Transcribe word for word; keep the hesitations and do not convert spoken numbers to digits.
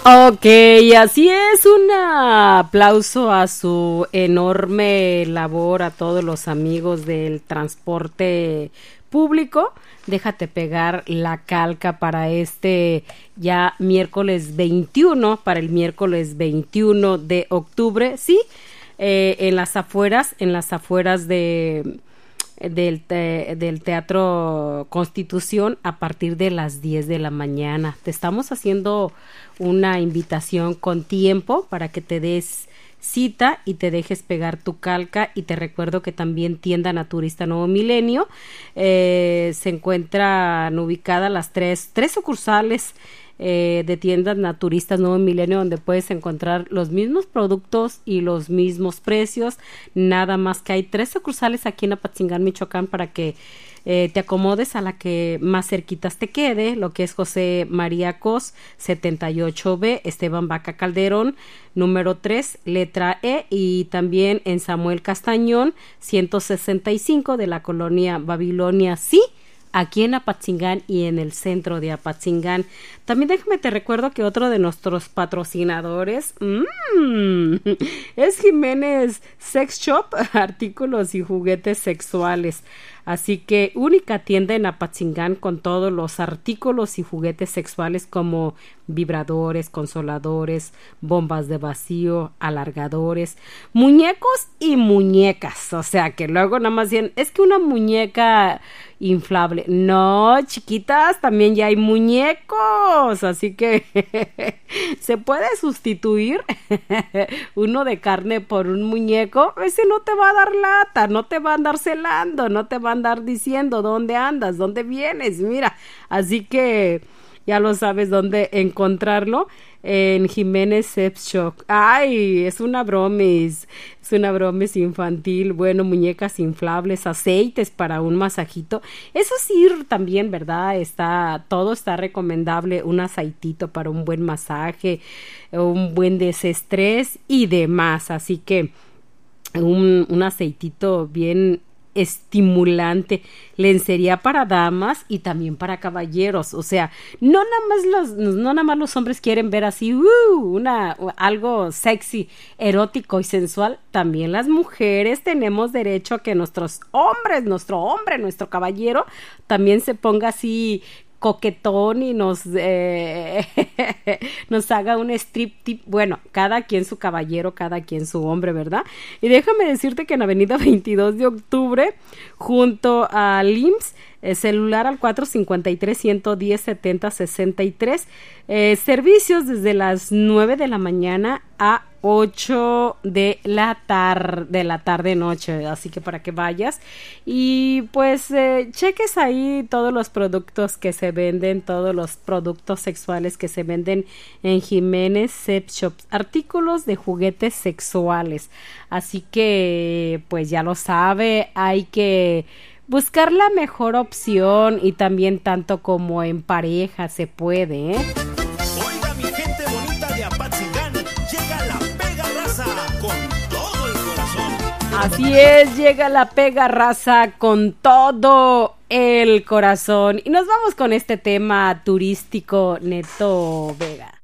Ok, así es, un aplauso a su enorme labor, a todos los amigos del transporte público. Déjate pegar la calca para este ya miércoles veintiuno, para el miércoles veintiuno de octubre, sí, eh, en las afueras, en las afueras de... Del, te, del Teatro Constitución a partir de las diez de la mañana. Te estamos haciendo una invitación con tiempo para que te des cita y te dejes pegar tu calca, y te recuerdo que también Tienda Naturista Nuevo Milenio eh, se encuentran ubicadas las tres, tres sucursales Eh, de Tiendas Naturistas Nuevo Milenio, donde puedes encontrar los mismos productos y los mismos precios, nada más que hay tres sucursales aquí en Apatzingán, Michoacán, para que eh, te acomodes a la que más cerquitas te quede, lo que es José María Cos setenta y ocho B, Esteban Vaca Calderón número tres, letra E, y también en Samuel Castañón ciento sesenta y cinco de la colonia Babilonia, sí, aquí en Apatzingán y en el centro de Apatzingán. También déjame te recuerdo que otro de nuestros patrocinadores mmm, es Jiménez Sex Shop, artículos y juguetes sexuales. Así que única tienda en Apatzingán con todos los artículos y juguetes sexuales como vibradores, consoladores, bombas de vacío, alargadores, muñecos y muñecas. O sea que luego nada más bien, es que una muñeca inflable. No, chiquitas, también ya hay muñecos. Así que se puede sustituir uno de carne por un muñeco. Ese no te va a dar lata, no te va a andar celando, no te va a andar diciendo dónde andas, dónde vienes, mira. Así que ya lo sabes dónde encontrarlo, en Jiménez Sex Shop. Ay, es una bromis, es una bromis infantil. Bueno, muñecas inflables, aceites para un masajito. Eso sí, también, ¿verdad? Está, todo está recomendable, un aceitito para un buen masaje, un buen desestrés y demás. Así que un, un aceitito bien estimulante, lencería para damas y también para caballeros. O sea, no nada más los, no nada más los hombres quieren ver así uh, una, algo sexy, erótico y sensual. También las mujeres tenemos derecho a que nuestros hombres, nuestro hombre, nuestro caballero también se ponga así coquetón y nos eh, nos haga un strip tip. Bueno, cada quien su caballero, cada quien su hombre, ¿verdad? Y déjame decirte que en Avenida veintidós de octubre, junto al I M S S, eh, celular al cuatro cinco tres, uno uno cero, siete cero seis tres, eh, servicios desde las nueve de la mañana a ocho de la tarde, de la tarde noche, así que para que vayas y pues eh, cheques ahí todos los productos que se venden, todos los productos sexuales que se venden en Jiménez Sex Shop, artículos de juguetes sexuales. Así que pues ya lo sabe, hay que buscar la mejor opción, y también tanto como en pareja se puede, ¿eh? Oiga, mi gente bonita de Apatzingán, llega la Pega Raza con todo el corazón. Así es, llega la Pega Raza con todo el corazón. Y nos vamos con este tema turístico, Neto Vega.